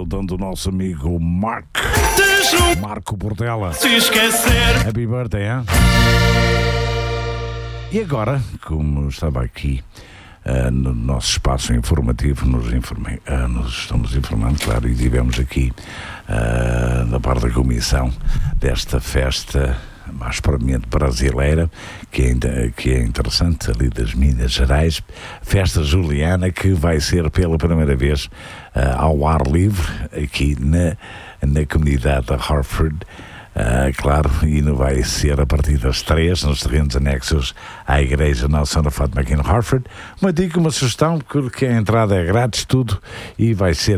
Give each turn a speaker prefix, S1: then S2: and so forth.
S1: saudando o nosso amigo Marco Portela.
S2: Se esquecer.
S1: Happy birthday, hein? E agora, como estava aqui no nosso espaço informativo, nos estamos informando, claro, e tivemos aqui da parte da comissão desta festa mais propriamente brasileira, que é interessante, ali das Minas Gerais, festa juliana, que vai ser pela primeira vez ao ar livre aqui na comunidade de Hartford. Claro, e não vai ser a partir das 3 nos terrenos anexos à Igreja Nossa Senhora Fátima aqui no Hartford. Uma dica, uma sugestão, porque a entrada é grátis, tudo, e vai ser